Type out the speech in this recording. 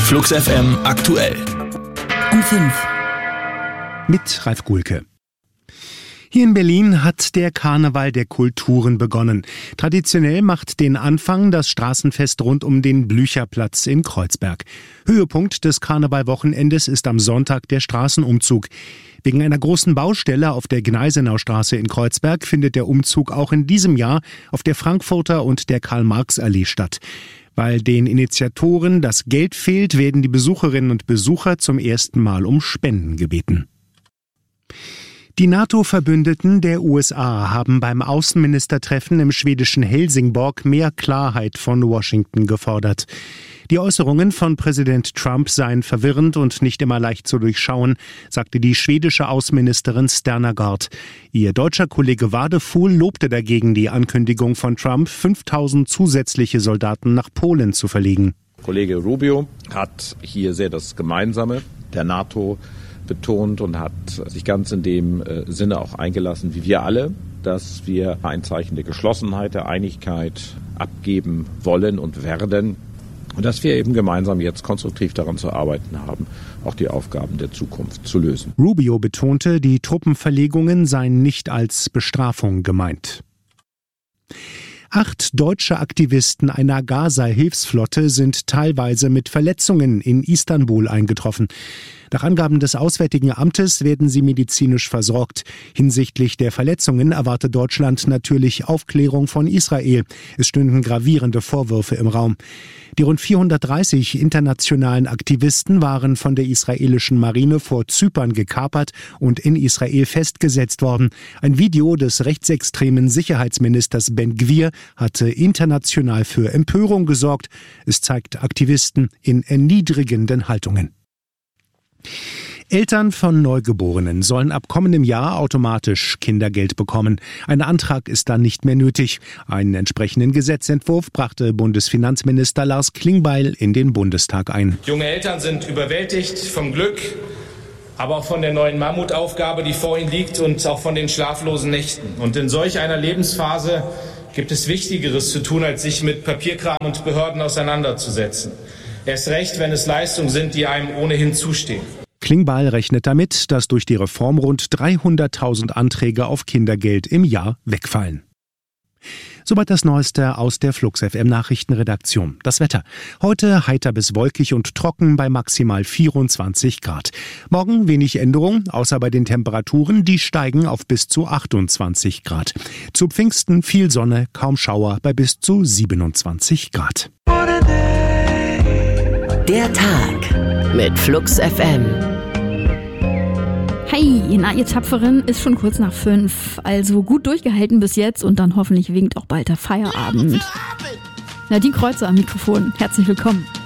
Flux FM aktuell. Um 5. Mit Ralf Gulke. Hier in Berlin hat der Karneval der Kulturen begonnen. Traditionell macht den Anfang das Straßenfest rund um den Blücherplatz in Kreuzberg. Höhepunkt des Karnevalwochenendes ist am Sonntag der Straßenumzug. Wegen einer großen Baustelle auf der Gneisenaustraße in Kreuzberg findet der Umzug auch in diesem Jahr auf der Frankfurter und der Karl-Marx-Allee statt. Weil den Initiatoren das Geld fehlt, werden die Besucherinnen und Besucher zum ersten Mal um Spenden gebeten. Die NATO-Verbündeten der USA haben beim Außenministertreffen im schwedischen Helsingborg mehr Klarheit von Washington gefordert. Die Äußerungen von Präsident Trump seien verwirrend und nicht immer leicht zu durchschauen, sagte die schwedische Außenministerin Sternergaard. Ihr deutscher Kollege Wadefuhl lobte dagegen die Ankündigung von Trump, 5.000 zusätzliche Soldaten nach Polen zu verlegen. Kollege Rubio hat hier sehr das Gemeinsame der NATO betont und hat sich ganz in dem Sinne auch eingelassen, wie wir alle, dass wir ein Zeichen der Geschlossenheit, der Einigkeit abgeben wollen und werden und dass wir eben gemeinsam jetzt konstruktiv daran zu arbeiten haben, auch die Aufgaben der Zukunft zu lösen. Rubio betonte, die Truppenverlegungen seien nicht als Bestrafung gemeint. 8 deutsche Aktivisten einer Gaza-Hilfsflotte sind teilweise mit Verletzungen in Istanbul eingetroffen. Nach Angaben des Auswärtigen Amtes werden sie medizinisch versorgt. Hinsichtlich der Verletzungen erwartet Deutschland natürlich Aufklärung von Israel. Es stünden gravierende Vorwürfe im Raum. Die rund 430 internationalen Aktivisten waren von der israelischen Marine vor Zypern gekapert und in Israel festgesetzt worden. Ein Video des rechtsextremen Sicherheitsministers Ben-Gvir hatte international für Empörung gesorgt. Es zeigt Aktivisten in erniedrigenden Haltungen. Eltern von Neugeborenen sollen ab kommendem Jahr automatisch Kindergeld bekommen. Ein Antrag ist dann nicht mehr nötig. Einen entsprechenden Gesetzentwurf brachte Bundesfinanzminister Lars Klingbeil in den Bundestag ein. Junge Eltern sind überwältigt vom Glück, aber auch von der neuen Mammutaufgabe, die vor ihnen liegt und auch von den schlaflosen Nächten. Und in solch einer Lebensphase gibt es Wichtigeres zu tun, als sich mit Papierkram und Behörden auseinanderzusetzen. Erst recht, wenn es Leistungen sind, die einem ohnehin zustehen. Klingbeil rechnet damit, dass durch die Reform rund 300.000 Anträge auf Kindergeld im Jahr wegfallen. Soweit das Neueste aus der Flux FM Nachrichtenredaktion. Das Wetter. Heute heiter bis wolkig und trocken bei maximal 24 Grad. Morgen wenig Änderung, außer bei den Temperaturen, die steigen auf bis zu 28 Grad. Zu Pfingsten viel Sonne, kaum Schauer bei bis zu 27 Grad. Der Tag mit Flux FM. Hey, na ihr Tapferen, ist schon kurz nach 5. Also gut durchgehalten bis jetzt und dann hoffentlich winkt auch bald der Feierabend. Nadine Kreuzer am Mikrofon. Herzlich willkommen.